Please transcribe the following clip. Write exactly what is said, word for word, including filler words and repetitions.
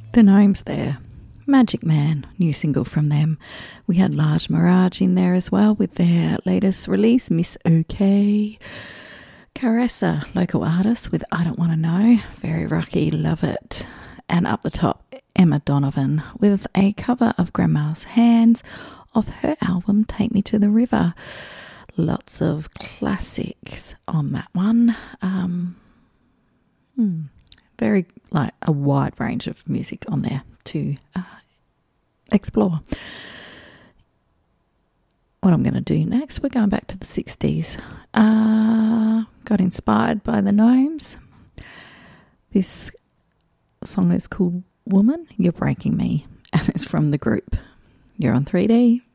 The Gnomes there. Magic Man, new single from them. We had Large Mirage in there as well with their latest release, Miss OK. Caressa, local artist with I Don't Want to Know. Very rocky, love it. And up the top, Emma Donovan with a cover of Grandma's Hands off her album Take Me to the River. Lots of classics on that one. Um, hmm, very like a wide range of music on there to uh, explore. What I'm going to do next, we're going back to the sixties. Uh, got inspired by the Gnomes. This song is called Woman, You're Breaking Me, and it's from the group. You're on three D.